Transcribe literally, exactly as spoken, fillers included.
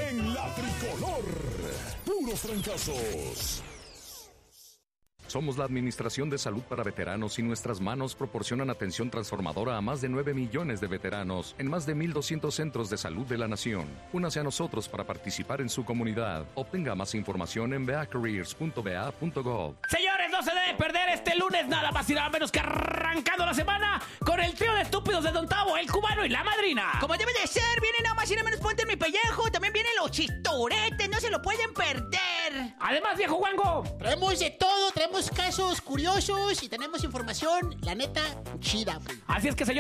en la Tricolor. Puros trancazos. Somos la Administración de Salud para Veteranos y nuestras manos proporcionan atención transformadora a más de nueve millones de veteranos en más de mil doscientos centros de salud de la nación. Únase a nosotros para participar en su comunidad. Obtenga más información en v a careers punto v a punto gov. Señores, no se debe perder este lunes nada más y nada menos que arrancando la semana con el trío de estúpidos de Don Tavo, el cubano y la madrina. Como debe de ser, viene nada más y nada menos Ponte en mi pellejo. También vienen los chistoretes, no se lo pueden perder. Además, viejo guango, traemos de todo, traemos casos curiosos y tenemos información, la neta, chida. Así es que, señor.